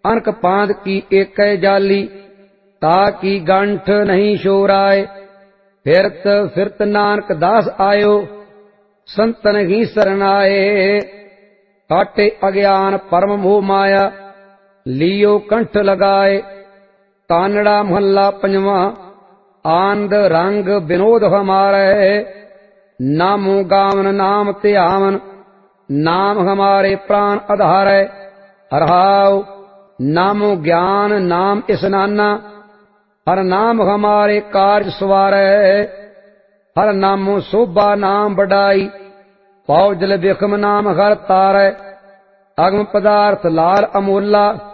अनक पांद की एक जाली, ताकि गंठ नहीं शोराए। फिरत फिरत नानक दास आयो, संतन ही सरनाए। काटे अज्ञान परम मोह माया, लियो कंठ लगाए। तानड़ा महला पंजवा, आनंद रंग विनोद हमारे। नामो गावन नाम त्यावन, नाम हमारे प्राण आधार है। हरहाव नामो ज्ञान नाम स्नाना, हर नाम हमारे कार्य सवारै। हर नामो शोभा नाम बढ़ाई, पौ जल बिखम नाम हर तारै। अगम पदार्थ लाल अमोला,